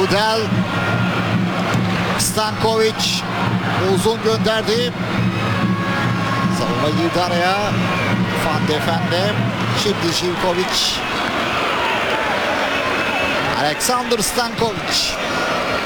Gudel. Stankovic uzun gönderdi. Savunma girdi araya. Van de Ven. Şimdi Živković. Aleksandar Stankovic.